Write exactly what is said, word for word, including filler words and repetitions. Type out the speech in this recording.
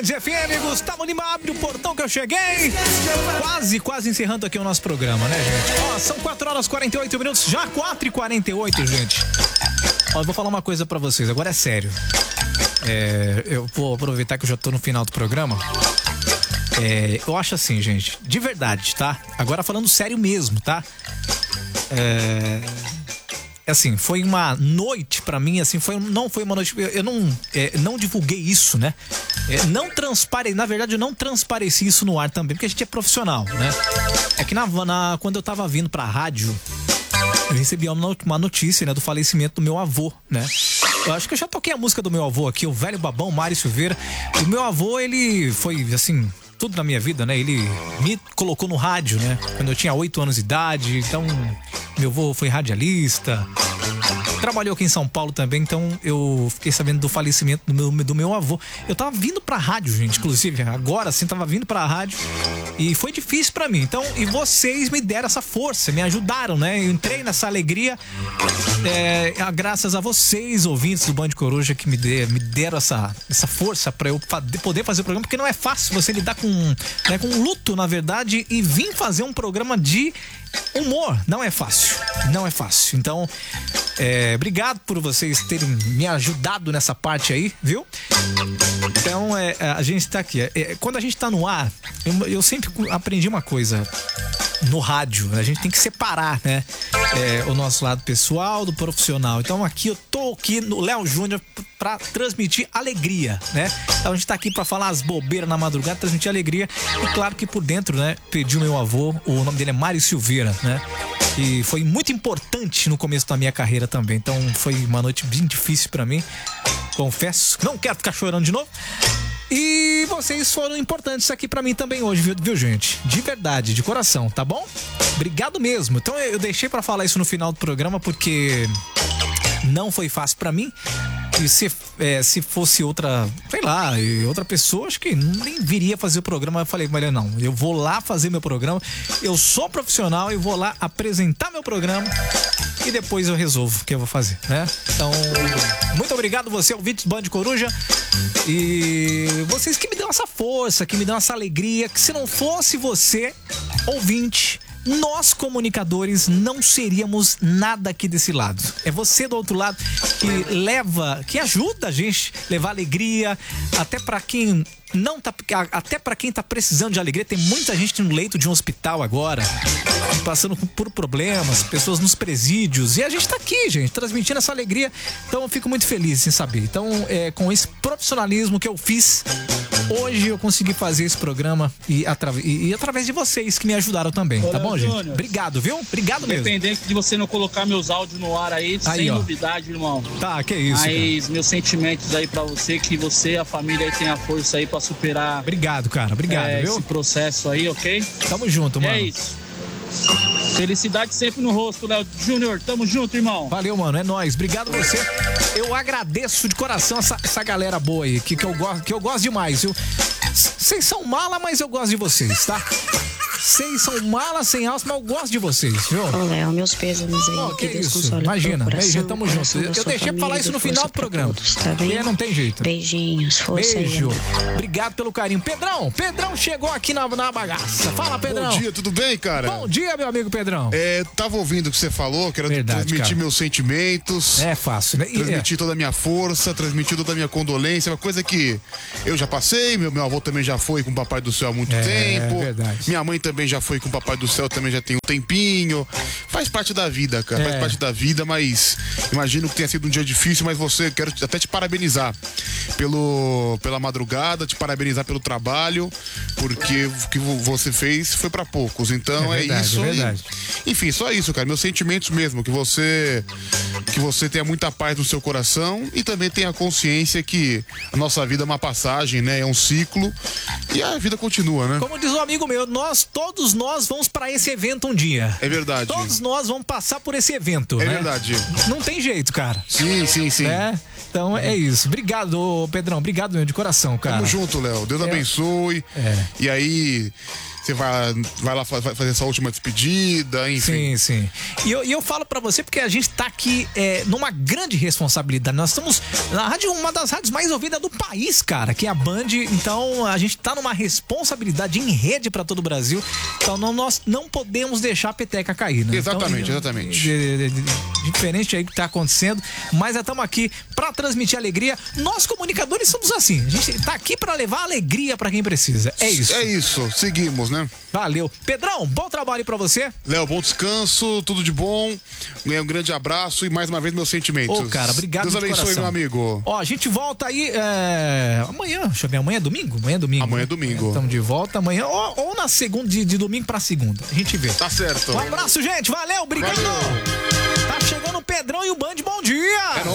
Bandeirantes F M, Gustavo Lima, abre o portão que eu cheguei. Quase, quase encerrando aqui o nosso programa, né, gente? Ó, são quatro horas e quarenta e oito minutos, já quatro e quarenta e oito, gente. Ó, eu vou falar uma coisa pra vocês, agora é sério. É, eu vou aproveitar que eu já tô no final do programa. É, eu acho assim, gente, de verdade, tá? Agora falando sério mesmo, tá? É... Assim, foi uma noite pra mim, assim, foi, não foi uma noite, eu, eu não, é, não divulguei isso, né? É, não transpareci, na verdade eu não transpareci isso no ar também, porque a gente é profissional, né? É que na, na, quando eu tava vindo pra rádio, eu recebi uma notícia, né, do falecimento do meu avô, né? Eu acho que eu já toquei a música do meu avô aqui, o velho babão Mário Silveira. O meu avô, ele foi, assim, tudo na minha vida, né? Ele me colocou no rádio, né? Quando eu tinha oito anos de idade, então meu avô foi radialista. Trabalhou aqui em São Paulo também, então eu fiquei sabendo do falecimento do meu, do meu avô. Eu tava vindo pra rádio, gente, inclusive, agora sim, tava vindo pra rádio e foi difícil pra mim. Então, e vocês me deram essa força, me ajudaram, né? Eu entrei nessa alegria, é, graças a vocês, ouvintes do Band Coruja, que me, de, me deram essa, essa força pra eu poder fazer o programa, porque não é fácil você lidar com, né, com luto, na verdade, e vir fazer um programa de humor. Não é fácil, não é fácil. Então, é, obrigado por vocês terem me ajudado nessa parte aí, viu? Então, é, a gente tá aqui. É, quando a gente tá no ar, eu, eu sempre aprendi uma coisa no rádio, a gente tem que separar, né? É, o nosso lado pessoal do profissional. Então, aqui eu tô aqui no Léo Júnior pra transmitir alegria, né? Então, a gente tá aqui pra falar as bobeiras na madrugada, transmitir alegria. E claro que por dentro, né? Pediu meu avô, o nome dele é Mário Silveira, né? E foi muito importante no começo da minha carreira também. Então foi uma noite bem difícil pra mim. Confesso, não quero ficar chorando de novo. E vocês foram importantes aqui pra mim também hoje, viu, viu, gente? De verdade, de coração, tá bom? Obrigado mesmo. Então eu deixei pra falar isso no final do programa porque não foi fácil pra mim. E se, é, se fosse outra, sei lá, outra pessoa, acho que nem viria fazer o programa. Eu falei, mas não, eu vou lá fazer meu programa. Eu sou profissional e vou lá apresentar meu programa e depois eu resolvo o que eu vou fazer, né? Então, muito obrigado você, ouvinte do Band Coruja. E vocês que me dão essa força, que me dão essa alegria, que se não fosse você, ouvinte, nós comunicadores não seríamos nada aqui desse lado. É você do outro lado que leva, que ajuda a gente a levar alegria até pra quem não tá, até pra quem tá precisando de alegria. Tem muita gente no leito de um hospital agora, passando por problemas, pessoas nos presídios, e a gente tá aqui, gente, transmitindo essa alegria. Então eu fico muito feliz em saber. Então, é, com esse profissionalismo que eu fiz, hoje eu consegui fazer esse programa e, atra e, e através de vocês que me ajudaram também, tá bom, gente? Júnior, obrigado, viu? Obrigado mesmo. Independente de você não colocar meus áudios no ar aí, aí sem ó. novidade, irmão. Tá, que isso. Mas cara. meus sentimentos aí pra você, que você e a família aí tem a força aí pra superar. Obrigado, cara. Obrigado, é, viu? esse processo aí, ok? Tamo junto, mano. É isso. Felicidade sempre no rosto, Léo Júnior. Tamo junto, irmão. Valeu, mano. É nóis. Obrigado você. Eu agradeço de coração essa, essa galera boa aí, que, que, eu gosto, que eu gosto demais, viu? Vocês são mala, mas eu gosto de vocês, tá? Vocês são mala, sem alça, mas eu gosto de vocês, viu? Ô, Léo, meus pesos aí. Oh, que, que isso? Imagina, beijinho, tamo junto. Eu, eu deixei pra falar isso no final do programa. Todos, tá bem? É, não tem jeito. Beijinhos, força. Beijo. Aí. Obrigado pelo carinho. Pedrão, Pedrão chegou aqui na, na bagaça. Fala, Pedrão. Bom dia, tudo bem, cara? Bom dia, meu amigo Pedrão. É, tava ouvindo o que você falou, que era Verdade, transmitir cara. meus sentimentos. É fácil, né? Transmitir é. toda a minha força, transmitir toda a minha condolência, uma coisa que eu já passei, meu, meu avô também já foi com o Papai do Céu há muito é, tempo. É verdade. Minha mãe também já foi com o Papai do Céu, também já tem um tempinho. Faz parte da vida, cara, é. faz parte da vida, mas imagino que tenha sido um dia difícil, mas você, quero até te parabenizar pelo, pela madrugada, te parabenizar pelo trabalho, porque o que você fez foi pra poucos, então é, verdade, é isso. É verdade. E, enfim, só isso, cara, meus sentimentos mesmo, que você que você tenha muita paz no seu coração e também tenha consciência que a nossa vida é uma passagem, né, é um ciclo e a vida continua, né? Como diz um amigo meu, nós, todos nós vamos pra esse evento um dia. É verdade. Todos nós vamos passar por esse evento, É né? verdade. Não tem jeito, cara. Sim, sim, sim. É? Então é isso. Obrigado, Pedrão. Obrigado mesmo, de coração, cara. Tamo junto, Léo. Deus é. abençoe. É. E aí, você vai, vai lá fa- vai fazer sua última despedida, enfim. Sim, sim. E eu, e eu falo pra você porque a gente tá aqui é, numa grande responsabilidade. Nós estamos na rádio, uma das rádios mais ouvidas do país, cara, que é a Band. Então a gente tá numa responsabilidade em rede pra todo o Brasil. Então não, nós não podemos deixar a peteca cair, né? Exatamente, então, exatamente. de- de- de- diferente aí do que tá acontecendo, mas estamos aqui pra transmitir alegria. Nós comunicadores somos assim. A gente tá aqui pra levar alegria pra quem precisa. É isso. É isso, seguimos, né? Valeu. Pedrão, bom trabalho pra você. Léo, bom descanso, tudo de bom. Um grande abraço e mais uma vez meus sentimentos. Ô, cara, obrigado Deus de abençoe, coração. meu amigo. Ó, a gente volta aí é... amanhã. Deixa eu ver, amanhã é domingo? Amanhã é domingo. Amanhã né? é domingo. Estamos de volta amanhã ou, ou na segunda, de, de domingo pra segunda. A gente vê. Tá certo. Um abraço, gente. Valeu, obrigado. Valeu. Tá chegando o Pedrão e o Band. Bom dia. É nóis.